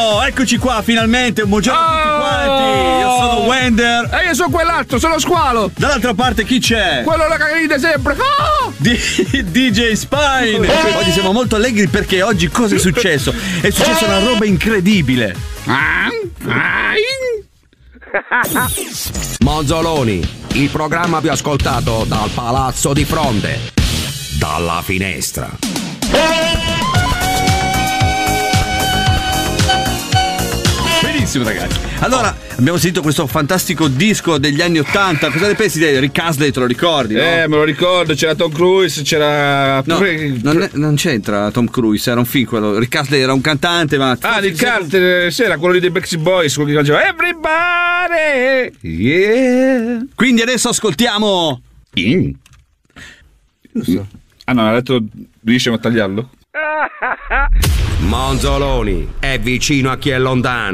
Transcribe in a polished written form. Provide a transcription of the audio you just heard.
buongiorno, eccoci qua finalmente, un buongiorno a tutti quanti. Io sono Wender. E io sono quell'altro, sono Squalo. Dall'altra parte chi c'è? Quello che ride sempre. DJ Spine. Oggi siamo molto allegri perché oggi cosa è successo? È successa una roba incredibile. Monzoloni, il programma più ascoltato dal Palazzo di Fronde, dalla finestra. Benissimo ragazzi. Allora, abbiamo sentito questo fantastico disco degli anni '80. Cosa ne pensi di Rick Astley? Te lo ricordi? No? Me lo ricordo, c'era Tom Cruise, c'era. No, non c'entra Tom Cruise, era un film quello. Rick Astley era un cantante, ma. Rick Astley, sì, era quello lì dei Backstreet Boys, quello che diceva Everybody! Yeah! Quindi adesso ascoltiamo. No, ha detto riesciamo a tagliarlo? Monzoloni è vicino a chi è lontano.